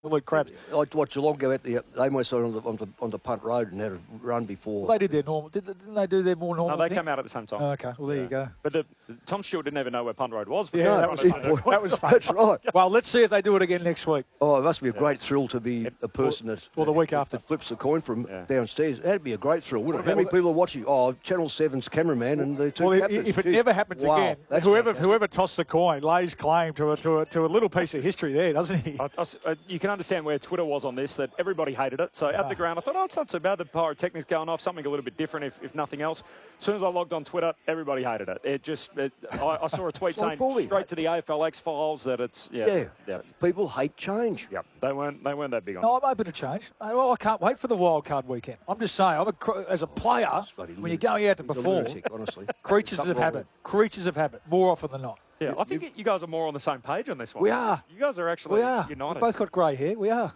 Absolute crabs. I watched Geelong go out there. They must have on the punt road and had a run before. Well, they did their normal. Didn't they do their more normal? No, they thing? came out at the same time. Oh, okay, well, there you go. But Tom Stewart didn't even know where Punt Road was. Yeah, that was fun. That's right. Well, let's see if they do it again next week. Oh, it must be a great thrill to be a person that the week after flips the coin from downstairs. That'd be a great thrill, wouldn't it? How many people are watching? Oh, Channel 7's cameraman and the two captains. If it never happens again, whoever tosses the coin lays claim to a little piece of history there, doesn't he? You can understand where Twitter was on this, that everybody hated it. So at the ground, I thought, it's not so bad. The pyrotechnics going off, something a little bit different, if nothing else. As soon as I logged on Twitter, everybody hated it. I saw a tweet saying straight to the AFL X-Files that it's People hate change. Yep, they weren't that big on. No, I'm open to change. I can't wait for the wild card weekend. I'm just saying, as a player, when you're going out to perform, honestly. creatures of habit, more often than not. Yeah, I think you guys are more on the same page on this one. We are. You guys are actually united. We've both got grey hair. We are.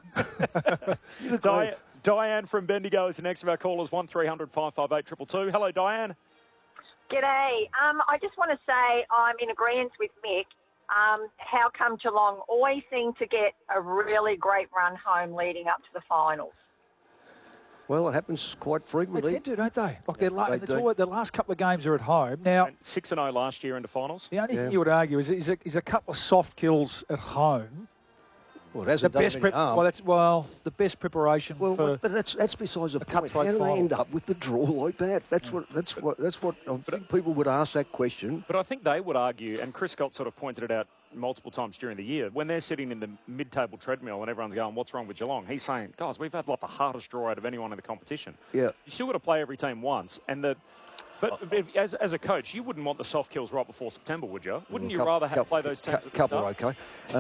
Diane from Bendigo is the next of our callers, 1300 558 222. Hello, Diane. G'day. I just want to say I'm in agreement with Mick. How come Geelong always seem to get a really great run home leading up to the finals? Well, it happens quite frequently. They tend to, don't they? Like the last couple of games are at home. Now, 6-0 last year into finals. The only thing you would argue is a couple of soft kills at home. Well, it hasn't done any harm. The best preparation for. But that's besides the point. How do they end up with the draw like that? That's what I think people would ask that question. But I think they would argue, and Chris Scott sort of pointed it out multiple times during the year, when they're sitting in the mid-table treadmill and everyone's going, "What's wrong with Geelong?" He's saying, "Guys, we've had like the hardest draw out of anyone in the competition." Yeah, you still got to play every team once, But as a coach, you wouldn't want the soft kills right before September, would you? Wouldn't you rather play those teams at the start? Okay.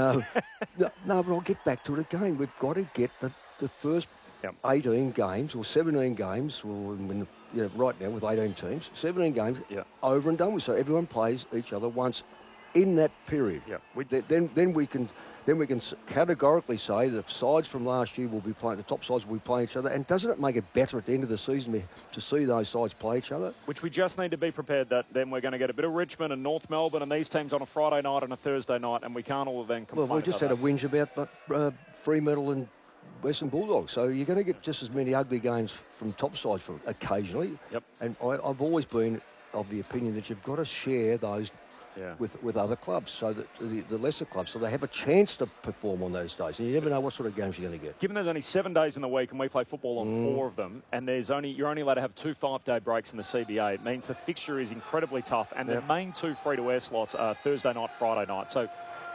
No, but I'll get back to it again. We've got to get the first 18 games or 17 games, right now with 18 teams, 17 games over and done with. So everyone plays each other once in that period. Yeah. Then we can categorically say the sides from last year will be playing, the top sides will be playing each other. And doesn't it make it better at the end of the season to see those sides play each other? Which we just need to be prepared that then we're going to get a bit of Richmond and North Melbourne and these teams on a Friday night and a Thursday night, and we can't all then complain. Well, we just had a whinge about Fremantle and Western Bulldogs. So you're going to get just as many ugly games from top sides occasionally. Yep. And I've always been of the opinion that you've got to share those with other clubs, so that the lesser clubs, so they have a chance to perform on those days. And you never know what sort of games you're going to get. Given there's only 7 days in the week and we play football on 4 of them, and you're only allowed to have 2 5-day breaks in the CBA, it means the fixture is incredibly tough. And the main 2 free-to-air slots are Thursday night, Friday night. So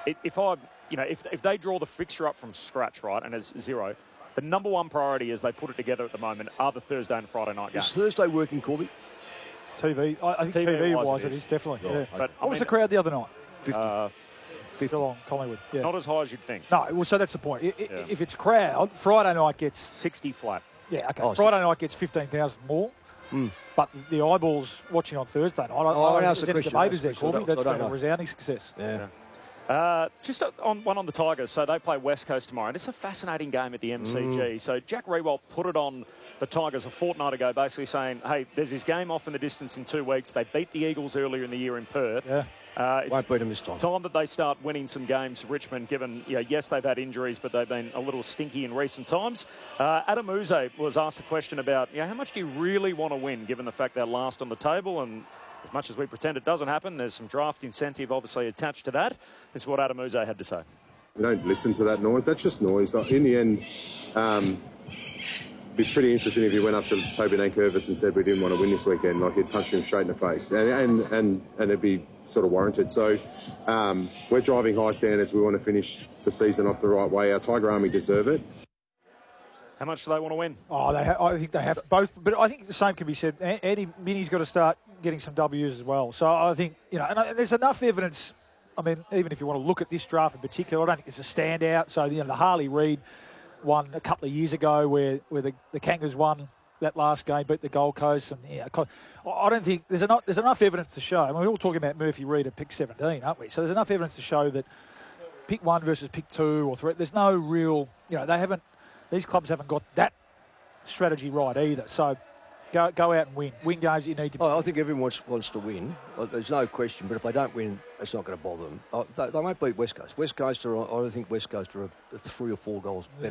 if they draw the fixture up from scratch, right, and it's 0, the number one priority as they put it together at the moment are the Thursday and Friday night games. Is Thursday working, Corby? TV. I think TV-wise it is, definitely. Oh, yeah. But what was the crowd the other night? 50. Geelong, Collingwood. Yeah. Not as high as you'd think. No, well, so that's the point. If it's crowd, Friday night gets 60 flat. Yeah, okay. Friday night gets 15,000 more. But the eyeballs watching on Thursday night, I don't know if there's any debaters there, Corby. That's been a resounding success. Yeah. Just on the Tigers, so they play West Coast tomorrow, and it's a fascinating game at the MCG. So Jack Riewoldt put it on the Tigers a fortnight ago, basically saying, hey, there's this game off in the distance in 2 weeks. They beat the Eagles earlier in the year in Perth. Yeah. Won't beat them this time. Time that they start winning some games, Richmond, given, yes, they've had injuries, but they've been a little stinky in recent times. Adam Uze was asked a question about, how much do you really want to win, given the fact they're last on the table? And as much as we pretend it doesn't happen, there's some draft incentive obviously attached to that. This is what Adam Uze had to say. We don't listen to that noise. That's just noise. In the end, it'd be pretty interesting if you went up to Toby Nankervis and said we didn't want to win this weekend. Like, you'd punch him straight in the face. And it'd be sort of warranted. So we're driving high standards. We want to finish the season off the right way. Our Tiger Army deserve it. How much do they want to win? I think they have both. But I think the same can be said. Andy Minnie's got to start getting some W's as well. So I think, and there's enough evidence. I mean, even if you want to look at this draft in particular, I don't think it's a standout. So, the Harley Reid won a couple of years ago where the Kangas won that last game, beat the Gold Coast. And I don't think there's enough evidence to show. I mean, we're all talking about Murphy Reid at pick 17, aren't we? So there's enough evidence to show that pick 1 versus pick 2 or 3, there's no real, these clubs haven't got that strategy right either. So Go out and win games you need to. I think everyone wants to win. There's no question. But if they don't win, it's not going to bother them. They won't beat West Coast. I think West Coast are 3 or 4 goals better